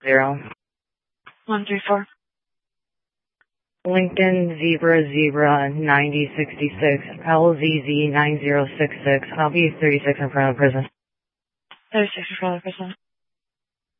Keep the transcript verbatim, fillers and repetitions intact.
zero. one three four. Lincoln Zebra Zebra ninety sixty-six, L Z Z nine zero six six. I'll be thirty-six in front of the prison. thirty-six in front of the prison.